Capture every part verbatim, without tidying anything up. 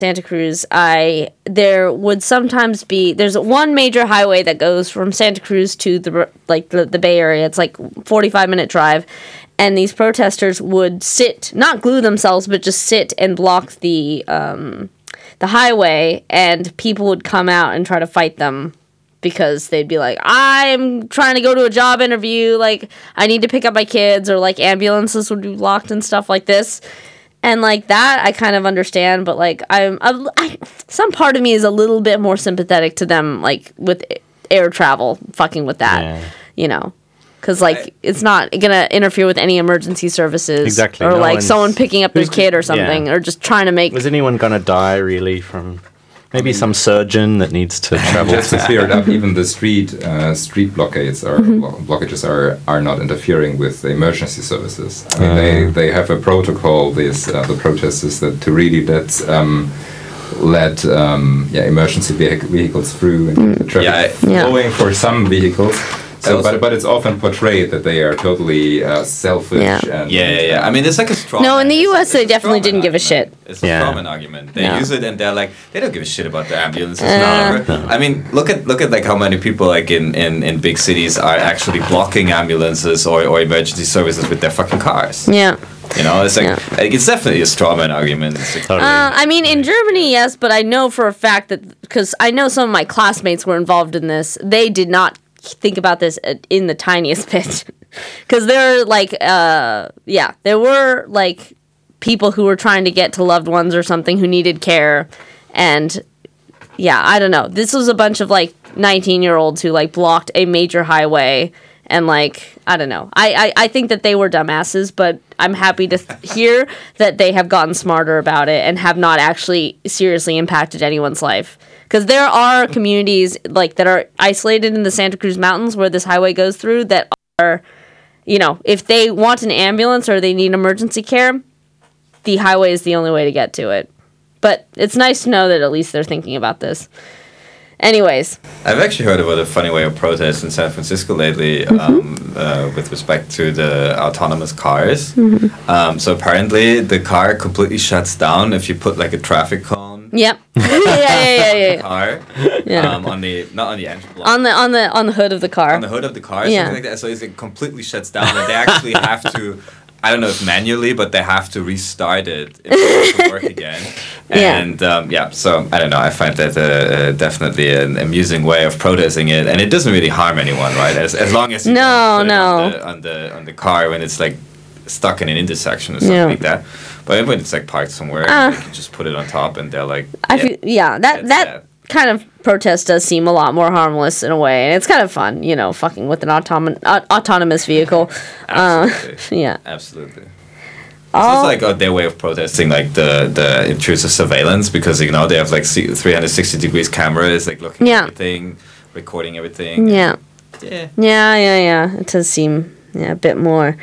Santa Cruz, I there would sometimes be there's one major highway that goes from Santa Cruz to the like the, the Bay Area. It's like forty-five minute drive, and these protesters would sit, not glue themselves, but just sit and block the um, the highway, and people would come out and try to fight them because they'd be like, I'm trying to go to a job interview, like I need to pick up my kids, or like ambulances would be blocked and stuff like this. And, like, that I kind of understand, but, like, I'm, I'm I, some part of me is a little bit more sympathetic to them, like, with air travel, fucking with that, yeah. you know? Because, like, I, it's not going to interfere with any emergency services. Exactly. Or, no like, someone picking up their kid or something, yeah. or just trying to make... Was anyone going to die, really, from... Maybe some surgeon that needs to travel. Just to clear it up, even the street uh, street blockades are mm-hmm. blo- blockages are, are not interfering with the emergency services. I mean, uh. they, they have a protocol. These uh, the protesters that to really let um, let um, yeah emergency vehic- vehicles through and mm. the traffic yeah, flowing yeah. for some vehicles. So, but but it's often portrayed that they are totally uh, selfish. Yeah. And yeah, yeah, yeah. I mean, it's like a straw. No, in the U S it's they definitely didn't give a shit. It's a yeah. strawman argument. They no. use it and they're like, they don't give a shit about the ambulances. Uh, no. I mean, look at look at like how many people like in, in, in big cities are actually blocking ambulances or, or emergency services with their fucking cars. Yeah. You know, it's like, yeah. like it's definitely a strawman argument. It's like, totally. uh, I mean, in Germany, yes, but I know for a fact that because I know some of my classmates were involved in this, they did not think about this in the tiniest bit. Because there are, like, uh, yeah, there were, like, people who were trying to get to loved ones or something who needed care. And, yeah, I don't know. This was a bunch of, like, nineteen-year-olds who, like, blocked a major highway. And, like, I don't know. I, I, I think that they were dumbasses, but I'm happy to th- hear that they have gotten smarter about it and have not actually seriously impacted anyone's life. Because there are communities like that are isolated in the Santa Cruz Mountains where this highway goes through that are, you know, if they want an ambulance or they need emergency care, the highway is the only way to get to it. But it's nice to know that at least they're thinking about this. Anyways. I've actually heard about a funny way of protest in San Francisco lately mm-hmm. um, uh, with respect to the autonomous cars. Mm-hmm. Um, so apparently the car completely shuts down if you put like a traffic cone. Yep. yeah, yeah, yeah, yeah. The car. Yeah. Um, on the not on the engine block. On the on the on the hood of the car. On the hood of the car. Yeah. Something like that. So it completely shuts down, and they actually have to. I don't know if manually, but they have to restart it in order to work again. And yeah. Um, yeah, so I don't know. I find that uh, uh, definitely an amusing way of protesting it, and it doesn't really harm anyone, right? As as long as you no, don't put no. it on the, on the on the car when it's like stuck in an intersection or something yeah. like that. But when it's like parked somewhere, uh, you can just put it on top, and they're like, I yeah, feel, yeah that that. that. kind of protest does seem a lot more harmless in a way, and it's kind of fun, you know, fucking with an autom- aut- autonomous vehicle. Absolutely. Uh, yeah. Absolutely. It's also like uh, their way of protesting, like the, the intrusive surveillance, because, you know, they have like three hundred sixty degrees cameras, like looking yeah. at everything, recording everything. Yeah. Yeah. Yeah, yeah, yeah. It does seem yeah, a bit more,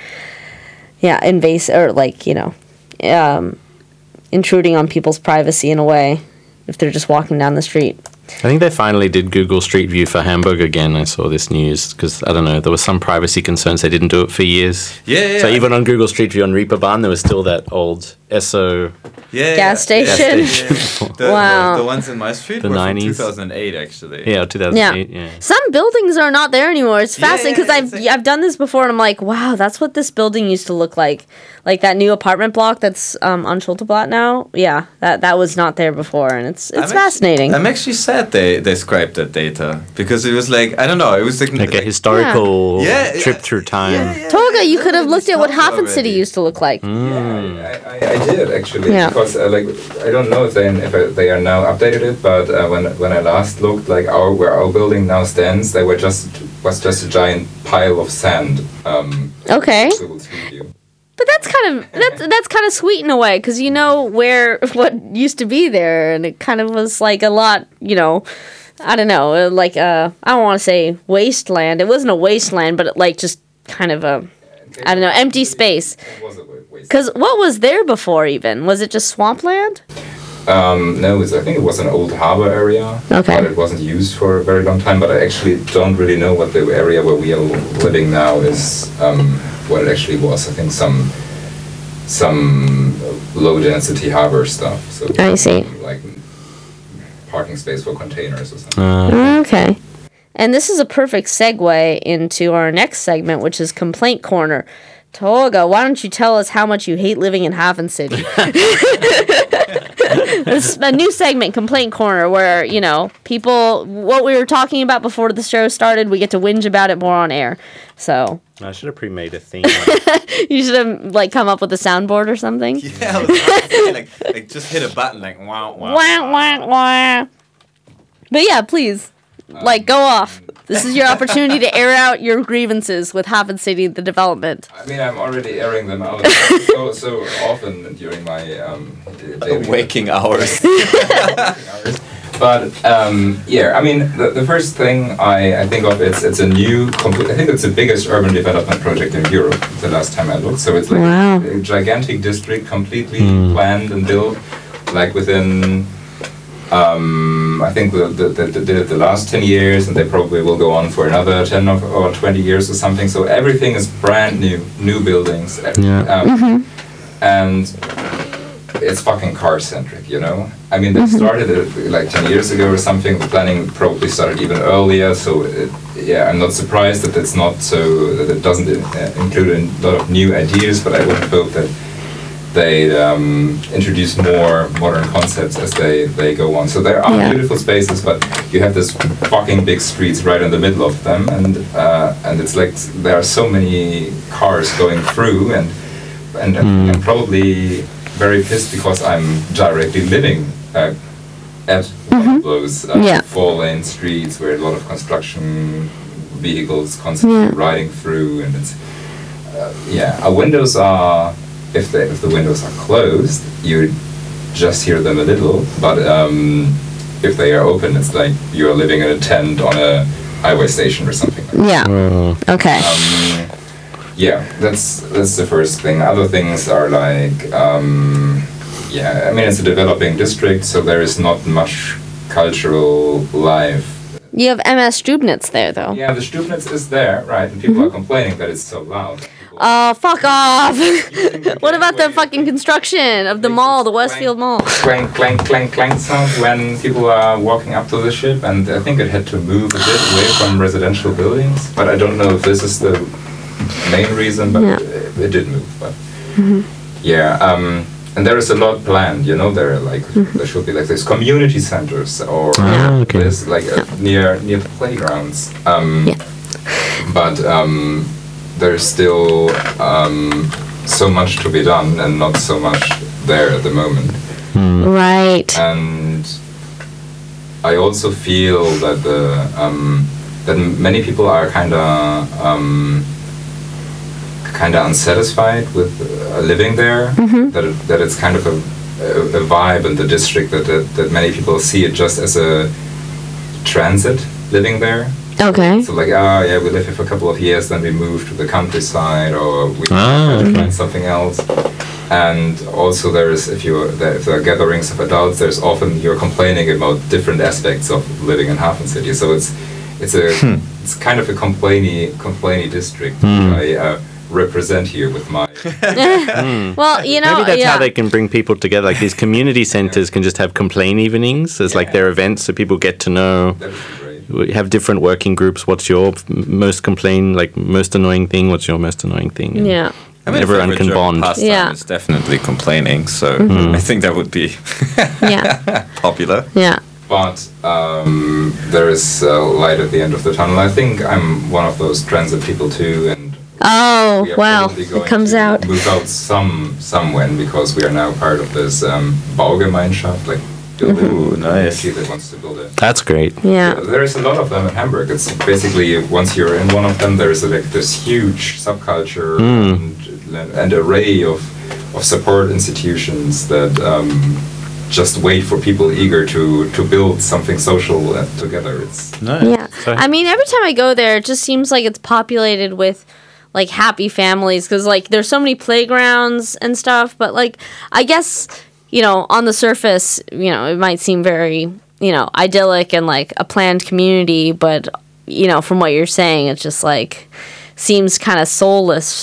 yeah, invasive, or like, you know, um, intruding on people's privacy in a way. If they're just walking down the street. I think they finally did Google Street View for Hamburg again. I saw this news because, I don't know, there was some privacy concerns. They didn't do it for years. Yeah, yeah. So even on Google Street View on Reeperbahn, there was still that old Esso yeah, gas yeah. station. Gas station. the, wow. The, the ones in my street the were nineties. from two thousand eight, actually. Yeah, two thousand eight, yeah. yeah. Some buildings are not there anymore. It's fascinating because yeah, yeah, I've, like, I've done this before, and I'm like, wow, that's what this building used to look like. Like that new apartment block that's um, on Schulteblatt now. Yeah, that that was not there before, and it's it's I'm fascinating. Actually, I'm actually sad they, they scraped that data, because it was like, I don't know, it was like... Like, like a historical yeah. trip yeah, through time. Yeah, yeah, Toga, you yeah, could have looked at what Hafen already. City used to look like. Mm. Yeah, I, I, I did actually yeah. because uh, like I don't know if they if they are now updated it, but uh, when when I last looked, like our where our building now stands, they were just was just a giant pile of sand. Um, okay. Google Street View. But that's kind of that's that's kind of sweet in a way, because you know where what used to be there, and it kind of was like a lot, you know, I don't know, like uh, I don't want to say wasteland. It wasn't a wasteland, but it, like just kind of a, I don't know, empty space. Because what was there before even? Was it just swampland? Um, no, it's, I think it was an old harbor area, okay. but it wasn't used for a very long time. But I actually don't really know what the area where we are living now is, um, what it actually was. I think some some low density harbor stuff. So I see. Like parking space for containers or something. Uh, Okay. And this is a perfect segue into our next segment, which is Complaint Corner. Toga, why don't you tell us how much you hate living in Hafen City? This is a new segment, Complaint Corner, where, you know, people, what we were talking about before the show started, we get to whinge about it more on air. So I should have pre-made a theme. you should have, like, come up with a soundboard or something. Yeah, I was thinking, like, like just hit a button like wow wow. Wah, wah, wah. But yeah, please, like, go off. This is your opportunity to air out your grievances with Hafen City, the development. I mean, I'm already airing them out so so often during my um, daily Waking hours. hours. But um, yeah, I mean, the, the first thing I, I think of it's it's a new, complete, I think it's the biggest urban development project in Europe. The last time I looked, so it's like Wow. a gigantic district, completely planned and built, like within. Um, I think the the, the the the last ten years, and they probably will go on for another ten or, or twenty years or something. So everything is brand new, new buildings, Yeah. um, and it's fucking car centric, you know. I mean, they started it like ten years ago or something. The planning probably started even earlier. So it, yeah, I'm not surprised that it's not so that it doesn't uh, include a lot of new ideas. But I would hope that they um, introduce more modern concepts as they, they go on. So there are Yeah. beautiful spaces, but you have this fucking big streets right in the middle of them, and uh, and it's like there are so many cars going through, and and Mm. I'm probably very pissed because I'm directly living uh, at one of those uh, Yeah. four lane streets where a lot of construction vehicles constantly Yeah. riding through, and it's uh, yeah, our windows are. If the if the windows are closed, you just hear them a little. But um, if they are open, it's like you're living in a tent on a highway station or something. Like that. Yeah. Uh, Okay. Um, yeah, that's that's the first thing. Other things are like um, yeah. I mean, it's a developing district, so there is not much cultural life. You have M S Stubnitz there, though. Yeah, the Stubnitz is there, right? And people are complaining that it's so loud. People- Oh, fuck off! think What about the wait. fucking construction of the They mall, the just Westfield Mall? clank, clank, clank, clank sound when people are walking up to the ship, and I think it had to move a bit away from residential buildings. But I don't know if this is the main reason, but Yeah. it, it did move. But yeah, um, and there is a lot planned. You know, there are like there should be like these community centers or Ah, okay. there's like uh, near near playgrounds. Um, Yeah. But um, there's still um, so much to be done, and not so much there at the moment. Right. And I also feel that the um, that many people are kind of um, kind of unsatisfied with uh, living there. That it, that it's kind of a, a, a vibe in the district that, that that many people see it just as a transit living there. Okay. So like, ah, yeah, we live here for a couple of years, then we move to the countryside, or we Ah, try to okay. find something else. And also, there's if you there, if there are gatherings of adults, there's often you're complaining about different aspects of living in Hafen City. So it's it's a it's kind of a complainy complainy district Hmm. I uh, represent here with my. Well, you know, Maybe that's yeah. how they can bring people together. Like these community centers can just have complain evenings as like Yeah. their events, so people get to know. That would be great. We have different working groups. What's your m- most complain, like most annoying thing? What's your most annoying thing? And Yeah. I mean, everyone favorite can German bond. pastime Yeah. is definitely complaining, so I think that would be Yeah. popular. Yeah. But um, there is uh, light at the end of the tunnel. I think I'm one of those transit people too, and Oh, we are wow. probably It going comes to out. move out some somewhen because we are now part of this um, Baugemeinschaft, like building Ooh, nice. community that wants to build it. That's great. Yeah. There is a lot of them in Hamburg. It's basically once you're in one of them, there is like this huge subculture and, and array of of support institutions that um, just wait for people eager to to build something social uh, together. It's Nice. Yeah. So- I mean, every time I go there, it just seems like it's populated with like happy families because like there's so many playgrounds and stuff. But like, I guess, you know, on the surface, you know, it might seem very, you know, idyllic and like a planned community. But, you know, from what you're saying, it's just like seems kind of soulless.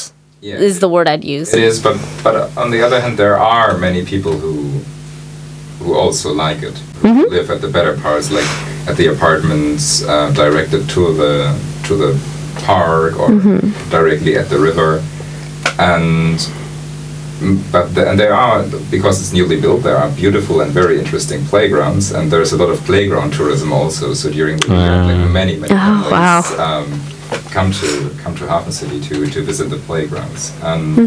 Yeah. is the word I'd use. It is, but but uh, on the other hand, there are many people who who also like it, who Mm-hmm. live at the better parts, like at the apartments uh, directed to the to the park or Mm-hmm. directly at the river, and mm, but the, and there are, because it's newly built, there are beautiful and very interesting playgrounds, and there's a lot of playground tourism also. So during the year, like many many Oh, families wow. um, come to come to Hafen City to to visit the playgrounds. And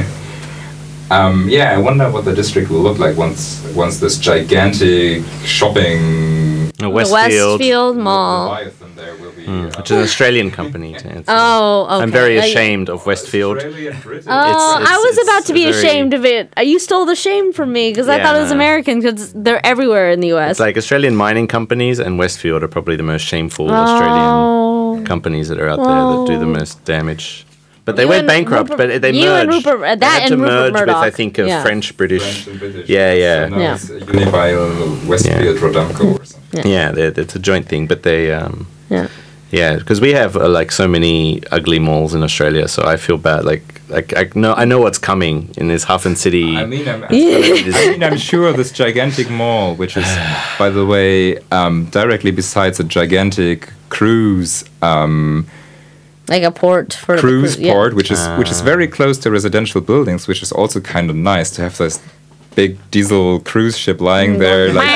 um, yeah, I wonder what the district will look like once once this gigantic shopping Uh, The Westfield, Westfield Mall. Leviathan there will be. mm, uh, which is an Australian company. to answer. Oh, okay. I'm very Like- ashamed of Westfield. Australian British. Oh, It's- I was it's about to be a very- ashamed of it. Uh, You stole the shame from me because I thought it was Yeah. American because they're everywhere in the U S. It's like Australian mining companies and Westfield are probably the most shameful Australian oh. companies that are out there that do the Well. most damage. But they You went and bankrupt, Rupert- but they you and merged. Rupert- uh, They that had to and Rupert merge with, I Murdoch. think, a Yeah. French British. French and British. Yeah, yeah. So now Yeah. it's Unibile, Westfield, Rodamco or something. Yeah, they're- it's a joint thing, but they. Um, Yeah. Yeah, because we have uh, like so many ugly malls in Australia, so I feel bad. Like, like I know, I know what's coming in this Hafen City. I mean, I'm, Yeah. I mean, I'm sure this gigantic mall, which is, by the way, um, directly besides a gigantic cruise um, Like a port for the cruise cru- yeah. port, which is which is very close to residential buildings, which is also kind of nice to have this big diesel cruise ship lying there, like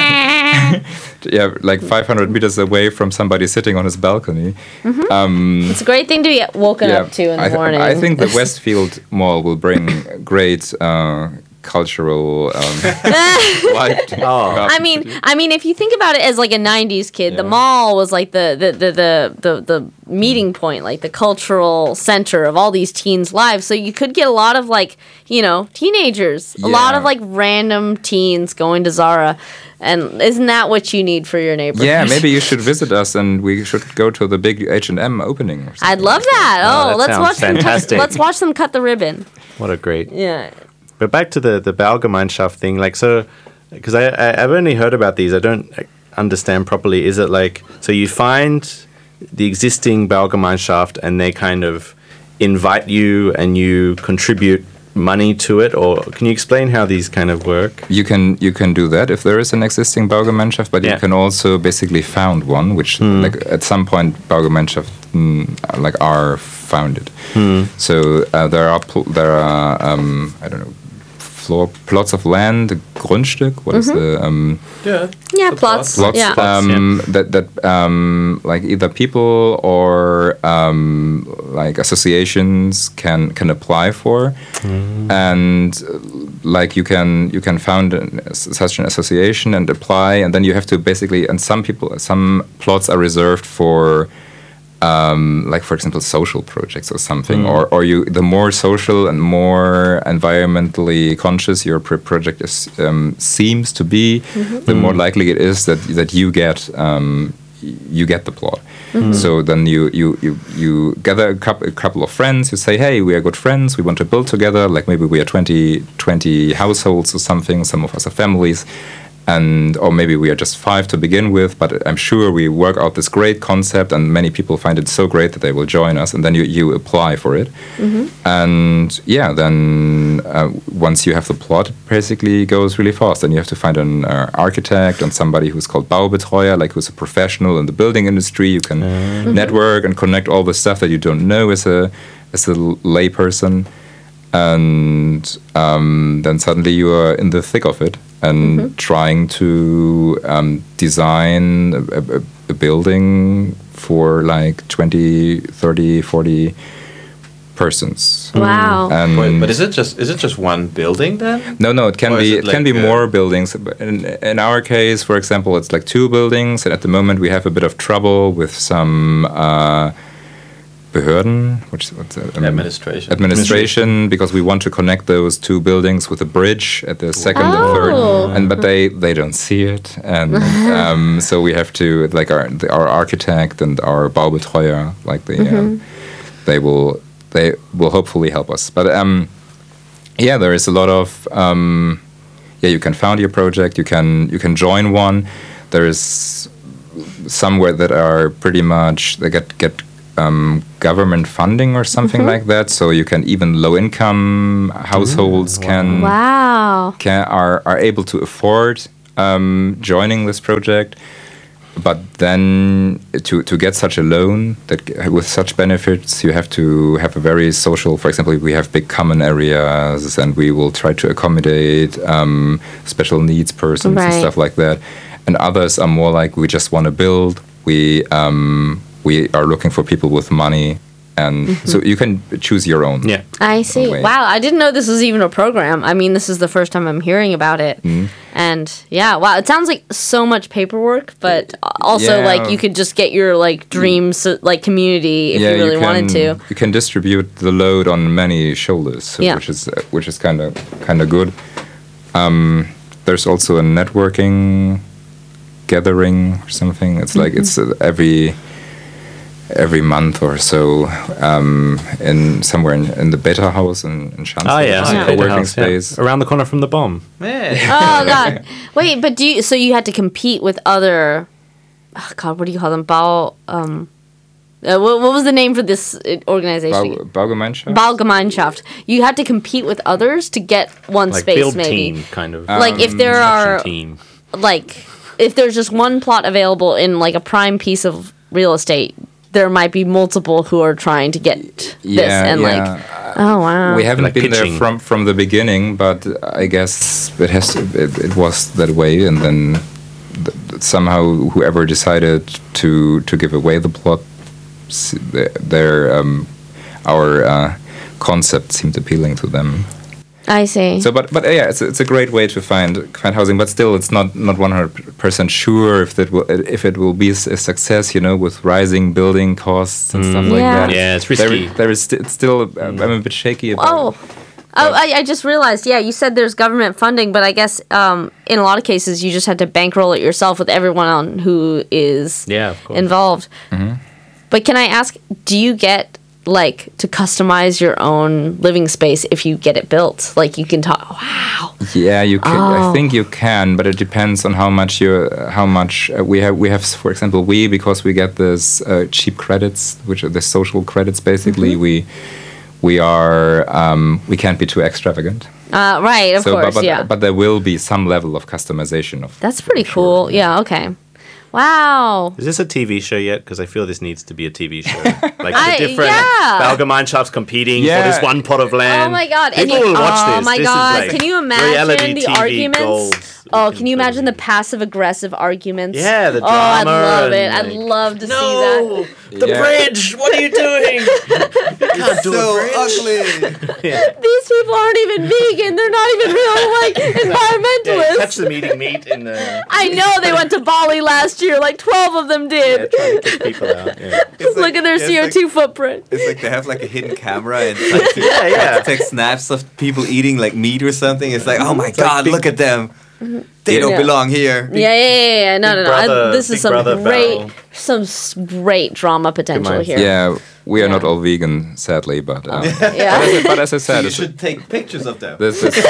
yeah, like five hundred meters away from somebody sitting on his balcony. Um, It's a great thing to get woken up to in the I, th- morning. I think the Westfield Mall will bring great uh, cultural um, life. to- Oh. I mean, I mean, if you think about it as like a nineties kid, the Yeah. mall was like the the, the, the, the the meeting point, like the cultural center of all these teens' lives. So you could get a lot of like, you know, teenagers, a lot Yeah. of like random teens going to Zara. And isn't that what you need for your neighborhood? Yeah, maybe you should visit us, and we should go to the big H and M opening. Or something. I'd love that. Oh, Oh, that let's sounds watch them. Cut, fantastic. let's watch them cut the ribbon. What a great. Yeah. But back to the the Baugemeinschaft thing, like so, because I, I I've only heard about these. I don't understand properly. Is it like so you find the existing Baugemeinschaft and they kind of invite you and you contribute money to it, or can you explain how these kind of work? You can you can do that if there is an existing Baugemeinschaft, but Yeah. you can also basically found one, which like at some point Baugemeinschaft mm, like are founded. So uh, there are pl- there are um, I don't know floor plots of land, Grundstück. What is the um, Yeah. Yeah, plots. plots Yeah. um, that that um, like either people or um, like associations can can apply for, and uh, like you can you can found an, such an association and apply, and then you have to basically, and some people some plots are reserved for. Um, like for example social projects or something, or, or you the more social and more environmentally conscious your pr- project is um, seems to be, the more likely it is that that you get um, y- you get the plot. So then you you, you, you gather a couple, a couple of friends. You say, hey, we are good friends. We want to build together. Like maybe we are twenty, twenty households or something. Some of us are families. And or maybe we are just five to begin with, but I'm sure we work out this great concept, and many people find it so great that they will join us, and then you, you apply for it. And yeah, then uh, once you have the plot, it basically goes really fast. Then you have to find an uh, architect and somebody who's called Baubetreuer, like who's a professional in the building industry. You can network and connect all the stuff that you don't know as a as a layperson, and um, then suddenly you are in the thick of it and trying to um, design a, a, a building for like twenty, thirty, forty persons. Wow. And Wait, but is it just is it just one building then? no, no, it can Or is be it it, can like, be uh, more buildings. But In, in our case, for example, it's like two buildings, and at the moment we have a bit of trouble with some uh, Behörden, which what's that? Um, Administration. administration, because we want to connect those two buildings with a bridge at the second and Oh. third, and but they they don't see it, and um, so we have to like our the, our architect and our Baubetreuer, like the um, they will they will hopefully help us. But um, yeah, there is a lot of um, yeah. You can found your project. You can you can join one. There is somewhere that are pretty much they get get um, government funding or something like that. So you can even low income households can Wow. can are are able to afford um, joining this project. But then to, to get such a loan that with such benefits, you have to have a very social. For example, we have big common areas, and we will try to accommodate um, special needs persons and Right. stuff like that. And others are more like we just want to build. We um, we are looking for people with money, and so you can choose your own. Yeah. I see. way. Wow, I didn't know this was even a program. I mean, this is the first time I'm hearing about it. Mm-hmm. And yeah, wow, it sounds like so much paperwork, but also Yeah. like you could just get your like dreams like community if you really can, wanted to. You can distribute the load on many shoulders, so Yeah. which is uh, which is kind of kind of good. Um, there's also a networking gathering or something. It's like it's uh, every every month or so um, in somewhere in, in the Beta House in, in Schanze. Oh yeah, It's Yeah. a Beta co-working House, yeah. space. Around the corner from the bomb. Oh god. Wait, but do you so you had to compete with other oh god, what do you call them? Bao um uh, what, what was the name for this uh, organization? Bau- Baugemeinschaft? Baugemeinschaft. You had to compete with others to get one Like space build maybe. team kind of. Like if there construction are team. like if there's just one plot available in like a prime piece of real estate, there might be multiple who are trying to get this Yeah, and yeah. like oh wow. We haven't Like been pitching. there from from the beginning, but I guess it has to, it, it was that way, and then th- th- somehow whoever decided to to give away the plot, s- their, their um, our uh, concept seemed appealing to them. I see. So, but but uh, yeah, it's a, it's a great way to find find housing, but still, it's not not one hundred percent sure if that will if it will be a success. You know, with rising building costs and stuff like Yeah. that. Yeah, it's There, risky. there is sti- it's still uh, I'm a bit shaky about. Oh. Oh, I, I just realized. Yeah, you said there's government funding, but I guess um, in a lot of cases you just had to bankroll it yourself with everyone on who is Yeah, of course. involved. But can I ask, do you get like to customize your own living space if you get it built? Like you can talk. Wow. Yeah, you can. Oh. I think you can, but it depends on how much you, how much uh, we have. We have, for example, we because we get this uh, cheap credits, which are the social credits. Basically, Mm-hmm. we we are um, we can't be too extravagant. Uh, right. Of so, course. but, but, yeah. but there will be some level of customization of. That's pretty for cool. sure. Yeah. Okay. Wow. Is this a T V show yet? Because I feel this needs to be a T V show. Like I- the different yeah. Baugemeinschafts competing Yeah. for this one pot of land. Oh my god! People and you, will watch oh this. my This is god! like Can you reality imagine the T V arguments? gold. Oh, can you imagine the passive aggressive arguments? Yeah, the Oh, I'd drama love it. and, I'd like, love to see No, that. the Yeah. bridge. What are you doing? You can't do So a bridge. ugly. These people aren't even vegan. They're not even real like Yeah, environmentalists. catch them eating meat in the. I know they went to Bali last year. Like twelve of them Yeah, did. trying to kick people out. Yeah, It's Look at their yeah, C O it's two like- footprint. It's like they have like a hidden camera and it's like to, yeah. yeah. to take snaps of people eating like meat or something. It's like, oh my god, big- look at them. They don't Yeah. belong here. Yeah, yeah, yeah, yeah. No, Big no, no. I- Brother- this is Big some Brother great, Val. some s- great drama potential minds. here. Yeah, we are not Yeah. all vegan, sadly, but um, Yeah. but, as, but as I So said, you it's, should take pictures of them. this this,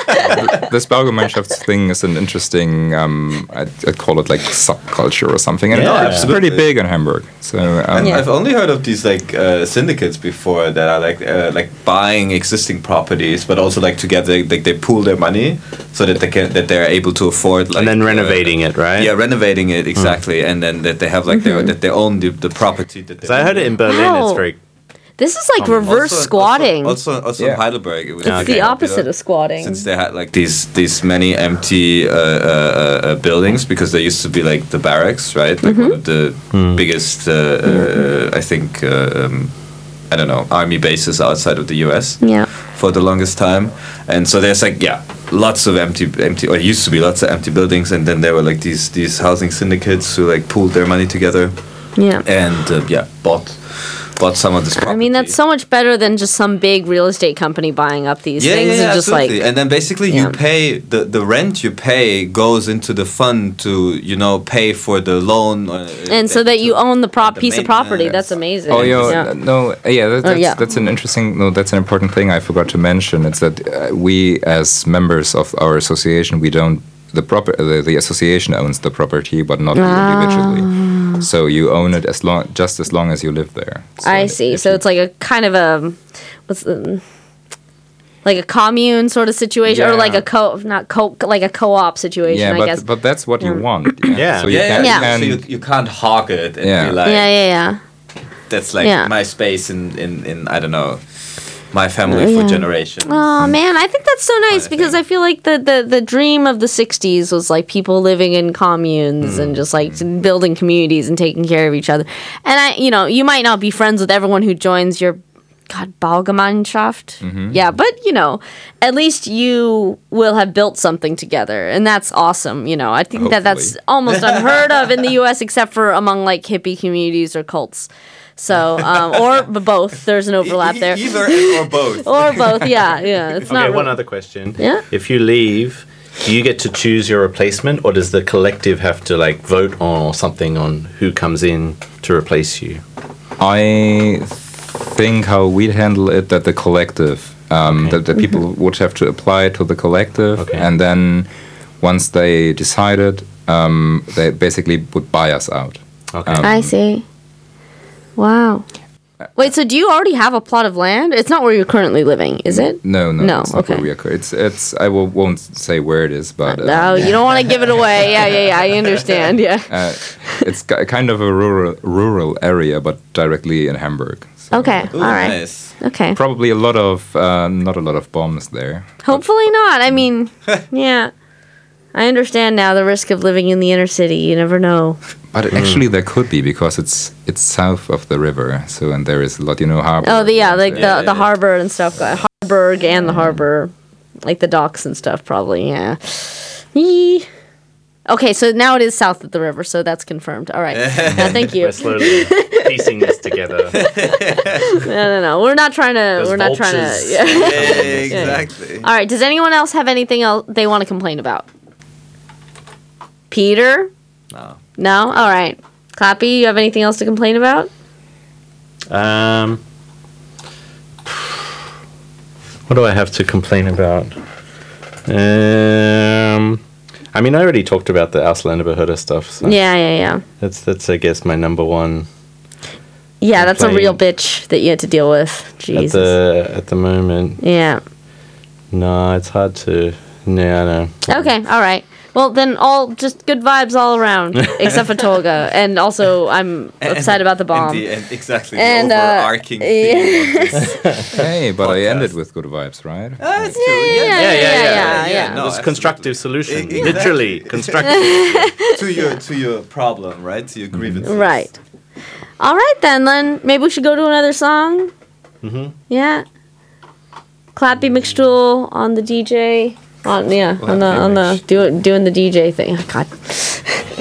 th- this Baugemeinschafts thing is an interesting. Um, I'd, I'd call it like subculture or something, and Yeah, it's pretty absolutely. big in Hamburg. So um, Yeah. I've only heard of these like uh, syndicates before that are like uh, like buying existing properties, but also like together like they pool their money so that they can that they're able to afford like And then uh, renovating it, right? Yeah, renovating it exactly, and then that they have like their that they own the, the property. That they So I heard it in Berlin. Wow. It's very. This is like Um, reverse Also- squatting. Also, also, also Yeah. in Heidelberg, it was it's Okay. the very opposite popular of squatting. since they had like these these many empty uh, uh, uh, buildings because they used to be like the barracks, right? Like one of the biggest, uh, uh, I think, uh, um, I don't know, army bases outside of the U S Yeah. for the longest time, and so there's like yeah, lots of empty, empty, or used to be lots of empty buildings, and then there were like these these housing syndicates who like pooled their money together Yeah. and uh, yeah, bought bought some of this property. I mean, that's so much better than just some big real estate company buying up these yeah, things. yeah, yeah, and just absolutely. like, and then basically Yeah. you pay the the rent you pay goes into the fund to you know pay for the loan, uh, and so that you to- own the prop the piece of property. maintenance. That's amazing. Oh, yo, yeah. uh, no, uh, yeah, that, Oh, that's, yeah. that's an interesting, no, that's an important thing I forgot to mention. It's that uh, we, as members of our association, we don't the proper the, the association owns the property, but not you individually. So you own it as long just as long as you live there. So I see. if So you- it's like a kind of a what's the like a commune sort of situation, or Yeah. like a co not co like a co-op situation. yeah, I but guess. but that's what you want. Yeah. Yeah. So you Yeah, can, yeah. you can So you, you can't hog it and Yeah. be like, yeah, yeah, yeah. that's like Yeah. my space in, in, in I don't know, my family Yeah. for generations. Oh man, I think that's so nice Kind of because thing. I feel like the, the, the dream of the sixties was like people living in communes and just like building communities and taking care of each other. And I, you know, you might not be friends with everyone who joins your God Baugemeinschaft. Yeah, but you know, at least you will have built something together, and that's awesome. You know, I think that that's Hopefully. almost unheard of in the U S except for among like hippie communities or cults. So, um, or b- both. There's an overlap E- e- there. Either or both. Or both, yeah, yeah. It's Okay, not one really- other question. Yeah? If you leave, do you get to choose your replacement, or does the collective have to like vote on or something on who comes in to replace you? I think how we'd handle it that the collective, um, Okay. that the people would have to apply to the collective, Okay. and then once they decided, um, they basically would buy us out. Okay. Um, I see. Wow. Wait, so do you already have a plot of land? It's not where you're currently living, is it? No, no, No, it's not okay. where we are. cur- It's, it's. I will, won't say where it is, but uh, No, you don't want to give it away. Yeah, yeah, yeah. I understand. Yeah. uh, it's ki- kind of a rural, rural area, but directly in Hamburg. So Okay. Ooh, All right. nice. Okay. Probably a lot of, uh, not a lot of bombs there. Hopefully not. I mean, yeah. I understand now the risk of living in the inner city. You never know. But Hmm. actually, there could be because it's it's south of the river, so and there is a lot, you know, harbor. Oh, the yeah, like the Yeah, the yeah. harbor and stuff. uh, Harburg and the harbor, like the docks and stuff. Probably. Yeah. Yee. Okay, so now it is south of the river, so that's confirmed. All right. Yeah, thank you. We're slowly piecing this together. No, no, no. We're not trying to. Those we're not trying to. vultures. Yeah. Yeah, exactly. All right. Does anyone else have anything else they want to complain about? Peter? No. No? All right. Clappy, you have anything else to complain about? Um, what do I have to complain about? Um, I mean, I already talked about the Ausländerbehörde stuff. So Yeah, yeah, yeah. That's that's I guess my number one Yeah, that's a Complain. real bitch that you had to deal with. at Jesus. the at the moment. Yeah. No, it's hard to. Yeah, no. Okay, all right. Well, then all just good vibes all around, except for Tolga. And also, I'm upset about the bomb. And the, and exactly And, the uh, overarching theme of this. Hey, but I Podcast. ended with good vibes, right? Ah, that's Yeah, true. yeah, Yeah, yeah, yeah. yeah, yeah. It No, was a constructive solution. E- exactly. Literally constructive. to your to your problem, right? To your grievances. Right. All right, then, Len. Maybe we should go to another song. Mm-hmm. Yeah. Clappy McStool on the D J. On yeah, on the on the do, doing the D J thing. Oh, God.